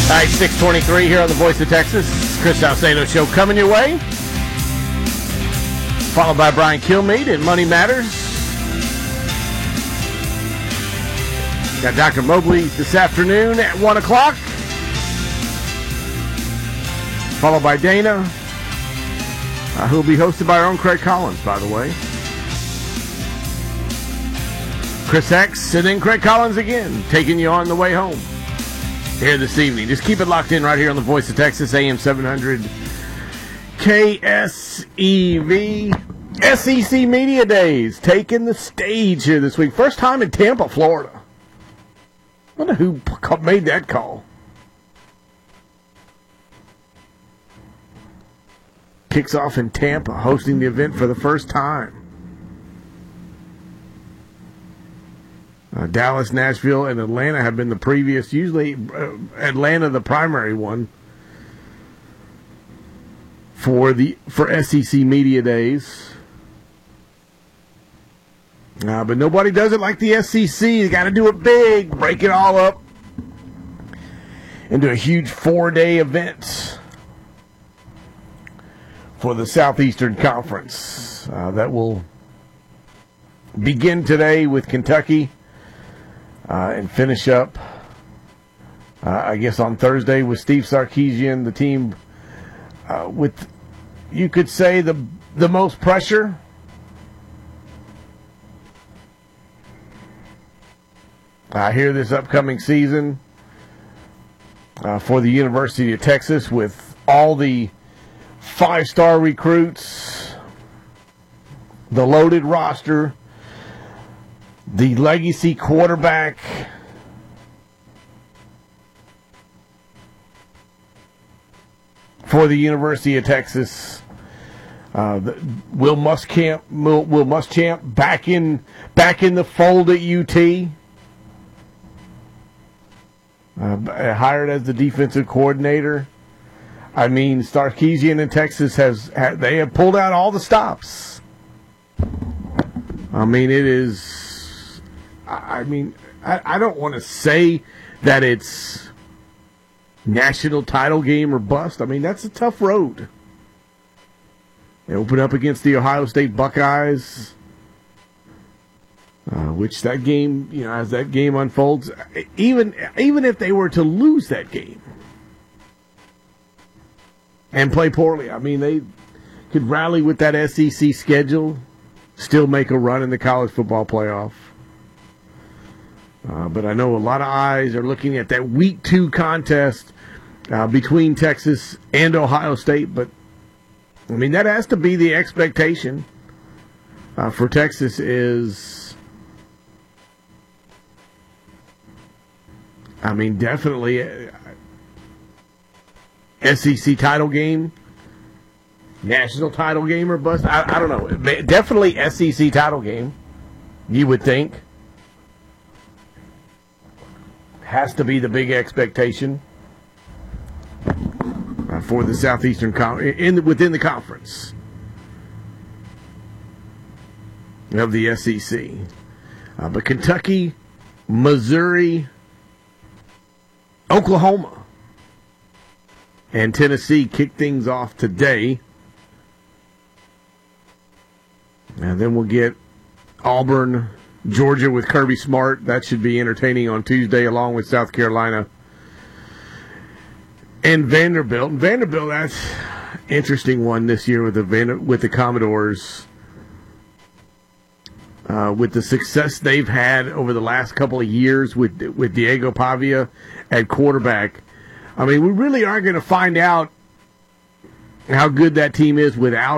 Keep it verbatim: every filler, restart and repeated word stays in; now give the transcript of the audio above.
All right, six twenty-three here on the Voice of Texas. Chris Salcedo Show coming your way. Followed by Brian Kilmeade and Money Matters. Got Doctor Mobley this afternoon at one o'clock. Followed by Dana, uh, who will be hosted by our own Craig Collins, by the way. Chris X, and then Craig Collins again, taking you on the way home here this evening. Just keep it locked in right here on the Voice of Texas, A M seven hundred K S E V. S E C Media Days taking the stage here this week. First time in Tampa, Florida. I wonder who made that call. Kicks off in Tampa, hosting the event for the first time. Uh, Dallas, Nashville, and Atlanta have been the previous, usually uh, Atlanta the primary one for the for S E C Media Days. Uh, but nobody does it like the S E C. You got to do it big, break it all up into a huge four-day event for the Southeastern Conference uh, that will begin today with Kentucky. Uh, and finish up, uh, I guess, on Thursday with Steve Sarkisian, the team uh, with, you could say, the the most pressure. I hear this upcoming season uh, for the University of Texas with all the five-star recruits, the loaded roster, the legacy quarterback, for the University of Texas, uh, the, Will Muschamp, Will, Will Muschamp back in back in the fold at U T, uh, hired as the defensive coordinator. I mean, Sarkisian in Texas has they have pulled out all the stops. I mean, it is. I mean, I, I don't want to say that it's national title game or bust. I mean, that's a tough road. They open up against the Ohio State Buckeyes, uh, which that game, you know, as that game unfolds, even even if they were to lose that game and play poorly, I mean, they could rally with that S E C schedule, still make a run in the college football playoff. Uh, but I know a lot of eyes are looking at that week two contest uh, between Texas and Ohio State. But, I mean, that has to be the expectation uh, for Texas is, I mean, definitely a S E C title game, national title game or bust. I, I don't know. Definitely S E C title game, you would think. Has to be the big expectation uh, for the Southeastern Con- in the, within the conference of the S E C. Uh, but Kentucky, Missouri, Oklahoma, and Tennessee kick things off today. And then we'll get Auburn, Georgia with Kirby Smart. That should be entertaining on Tuesday, along with South Carolina and Vanderbilt. And Vanderbilt, that's an interesting one this year with the Vander- with the Commodores. Uh, with the success they've had over the last couple of years with with Diego Pavia at quarterback. I mean, we really are going to find out how good that team is without